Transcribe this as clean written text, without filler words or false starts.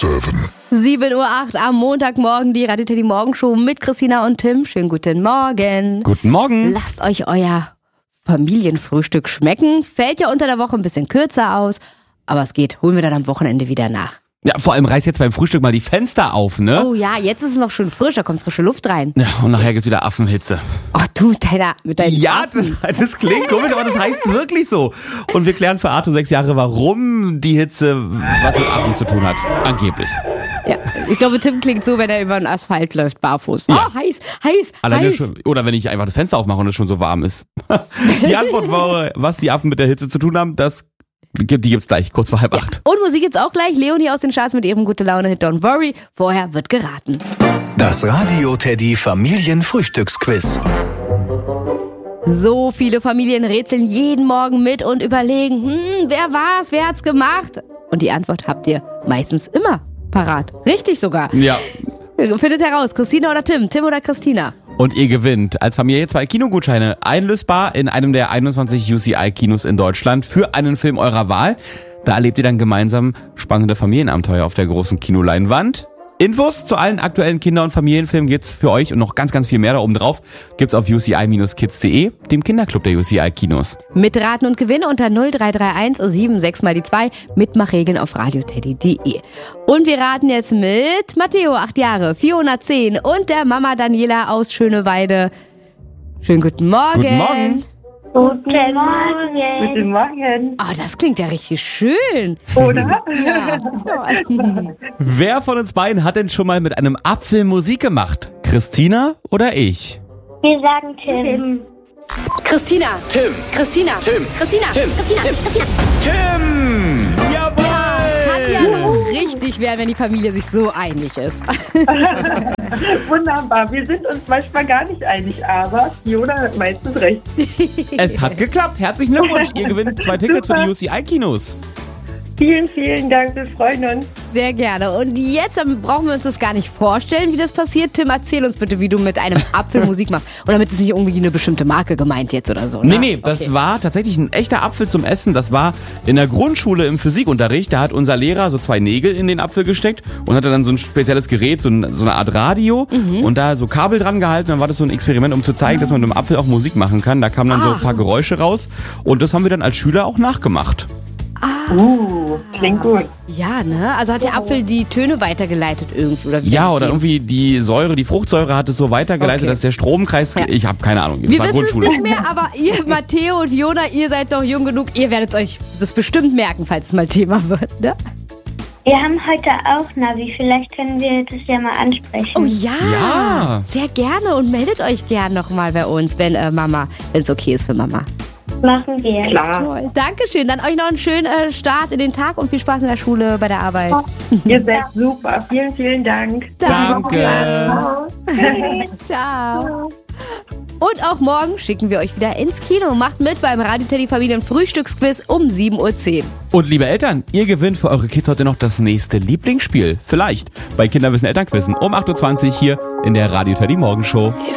7:08 Uhr am Montagmorgen, die Radio Teddy Morgenshow mit Christina und Tim. Schönen guten Morgen. Guten Morgen. Lasst euch euer Familienfrühstück schmecken. Fällt ja unter der Woche ein bisschen kürzer aus, aber es geht. Holen wir dann am Wochenende wieder nach. Ja, vor allem reiß jetzt beim Frühstück mal die Fenster auf, ne? Oh ja, jetzt ist es noch schön frisch, da kommt frische Luft rein. Ja, und nachher gibt's wieder Affenhitze. Ach du mit deinen Ja, Affen. das klingt komisch, aber das heißt wirklich so. Und wir klären für Arthur 6 Jahre, warum die Hitze was mit Affen zu tun hat. Angeblich. Ja, ich glaube, Tim klingt so, wenn er über den Asphalt läuft, barfuß. Ja. Oh, heiß. Alleine schon, oder wenn ich einfach das Fenster aufmache und es schon so warm ist. Die Antwort war, was die Affen mit der Hitze zu tun haben, die gibt's gleich, kurz vor 7:30. Und Musik gibt's auch gleich. Leonie aus den Charts mit ihrem gute Laune-Hit Don't Worry. Vorher wird geraten. Das Radio Teddy Familienfrühstücksquiz. So viele Familien rätseln jeden Morgen mit und überlegen, wer war's, wer hat's gemacht? Und die Antwort habt ihr meistens immer parat. Richtig sogar. Ja. Findet heraus, Christina oder Tim, Tim oder Christina. Und ihr gewinnt als Familie 2 Kinogutscheine, einlösbar in einem der 21 UCI-Kinos in Deutschland für einen Film eurer Wahl. Da erlebt ihr dann gemeinsam spannende Familienabenteuer auf der großen Kinoleinwand. Infos zu allen aktuellen Kinder- und Familienfilmen gibt's für euch und noch ganz, ganz viel mehr da oben drauf gibt's auf uci-kids.de, dem Kinderclub der UCI-Kinos. Mitraten und Gewinne unter 0331 76 mal die 2, Mitmachregeln auf radioteddy.de. Und wir raten jetzt mit Matteo, 8 Jahre, 410 und der Mama Daniela aus Schöneweide. Schönen guten Morgen. Guten Morgen. Guten Morgen. Guten Morgen. Oh, das klingt ja richtig schön. Oder? Ja. Wer von uns beiden hat denn schon mal mit einem Apfel Musik gemacht? Christina oder ich? Wir sagen Tim. Christina. Tim. Christina. Tim. Christina. Tim. Christina. Christina. Tim! Jawohl! Kann ja nur richtig werden, wenn die Familie sich so einig ist. Wunderbar. Wir sind uns manchmal gar nicht einig, aber Fiona hat meistens recht. Es hat geklappt. Herzlichen Glückwunsch. Ihr gewinnt 2 Tickets für die UCI-Kinos. Vielen, vielen Dank. Wir freuen uns. Sehr gerne. Und jetzt brauchen wir uns das gar nicht vorstellen, wie das passiert. Tim, erzähl uns bitte, wie du mit einem Apfel Musik machst. Und damit ist nicht irgendwie eine bestimmte Marke gemeint jetzt oder so. Ne? Nee, das war tatsächlich ein echter Apfel zum Essen. Das war in der Grundschule im Physikunterricht. Da hat unser Lehrer so 2 Nägel in den Apfel gesteckt und hatte dann so ein spezielles Gerät, so eine Art Radio und da so Kabel dran gehalten. Dann war das so ein Experiment, um zu zeigen, dass man mit dem Apfel auch Musik machen kann. Da kamen dann so ein paar Geräusche raus und das haben wir dann als Schüler auch nachgemacht. Klingt gut. Ja, ne? Also hat der Apfel die Töne weitergeleitet irgendwie? Oder wie Ja, oder irgendwie die Fruchtsäure hat es so weitergeleitet, Okay. dass der Stromkreis, ich habe keine Ahnung, das Wir war wissen es Grundschule. nicht mehr, aber ihr, Matteo und Fiona, ihr seid doch jung genug. Ihr werdet euch das bestimmt merken, falls es mal Thema wird, ne? Wir haben heute auch Navi. Vielleicht können wir das ja mal ansprechen. Oh ja, Ja. sehr gerne und meldet euch gern nochmal bei uns, wenn es okay ist für Mama. Machen wir. Klar. Toll, Dankeschön. Dann euch noch einen schönen Start in den Tag und viel Spaß in der Schule, bei der Arbeit. Ihr seid super. Vielen, vielen Dank. Danke. Ciao. Und auch morgen schicken wir euch wieder ins Kino. Macht mit beim Radio Teddy Familien Frühstücksquiz um 7:10 Uhr. Und liebe Eltern, ihr gewinnt für eure Kids heute noch das nächste Lieblingsspiel. Vielleicht bei Kinderwissen Elternquizzen um 8:20 Uhr hier in der Radio Teddy Morgenshow.